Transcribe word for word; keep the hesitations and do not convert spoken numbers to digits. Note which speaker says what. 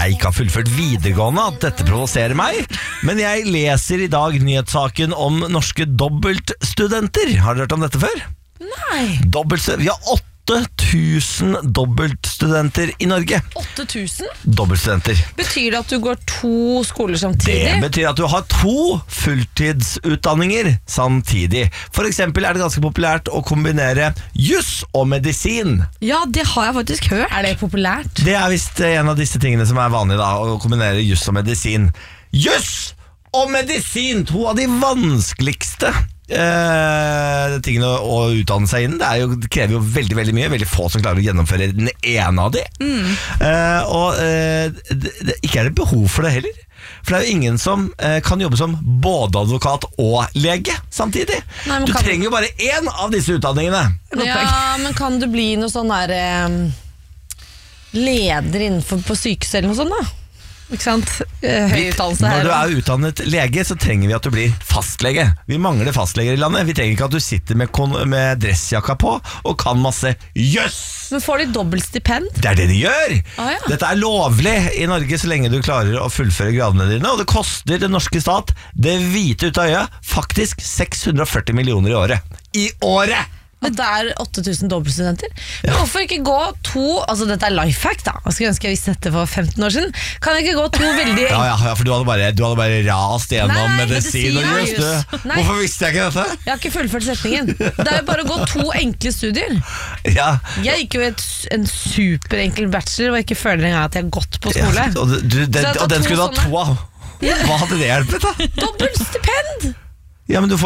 Speaker 1: jeg ikke har fullført videregående at dette provoserer meg, men jeg leser i dag nyhetssaken om norske dobbeltstudenter. Har dere hørt om dette før?
Speaker 2: Nei.
Speaker 1: Dobbeltstudenter, vi har åtte tusen dobbeltstudenter i Norge.
Speaker 2: åtte tusen?
Speaker 1: Dobbeltstudenter.
Speaker 2: Betyr det at du går to skoler samtidig?
Speaker 1: Det betyr at du har to fulltidsutdanninger samtidig. For eksempel er det ganske populært å kombinere juss og medisin.
Speaker 2: Ja, det har jeg faktisk hørt. Er det populært?
Speaker 1: Det er visst en av disse tingene som er vanlig da, å kombinere juss og medisin. Juss og medisin, to av de vanskeligste Eh, tingene å utdanne seg innen. Det, er jo, det krever jo veldig veldig mye. Veldig få som klarer å gjennomføre den ene av de mm. eh, Og eh, det, det, ikke er det behov for det heller. For det er jo ingen som eh, kan jobbe som både advokat og lege samtidig. Nei, Du kan... trenger jo bare én av disse utdanningene.
Speaker 2: Ja, men kan du bli noe sånn der eh, leder innenfor på sykehus eller noe sånt da? Ikke sant? Høy utdannelse her.
Speaker 1: Når du er utdannet lege, så trenger vi at du blir fastlege. Vi mangler fastleger i landet. Vi trenger ikke at du sitter med, med dressjakka på og kan masse jøss.
Speaker 2: Men får de dobbelt stipend?
Speaker 1: Det er det de gjør.
Speaker 2: Ah, ja.
Speaker 1: Dette er lovlig i Norge så lenge du klarer å fullføre gradene dine. Og det koster den norske stat det hvite ut av øyet faktisk seks hundre og førti millioner i året. I året!
Speaker 2: Og det er åtte tusen dobbeltstudenter. Men ja. Hvorfor ikke gå to, altså dette er life hack da, jeg skulle ønske jeg visste dette for femten år siden. Kan jeg ikke gå to veldig...
Speaker 1: Ja, ja, ja for du hadde, bare, du hadde bare rast gjennom
Speaker 2: nei,
Speaker 1: medisin, medisin og just. Hvorfor visste jeg ikke dette?
Speaker 2: Jeg har ikke fullført setningen. Det er jo bare å gå to enkle studier.
Speaker 1: Ja.
Speaker 2: Jeg gikk jo et, en superenkel bachelor og ikke føler engang at jeg har gått på skole.
Speaker 1: Ja, og, du, det, og den skulle du ha to av. Hva hadde det hjulpet da?
Speaker 2: Dobbelt stipend!
Speaker 1: Ja, men du får